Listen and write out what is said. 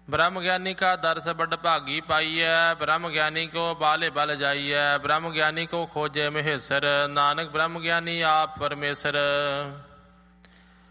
ब्रह्म ज्ञानी का दर्श बड़ भागी पाइय। ब्रह्म ज्ञानी को बाले बल जाइय। ब्रह्म ज्ञानी को खोजे महेश्वर। नानक ब्रह्म ज्ञानी आप परमेश्वर।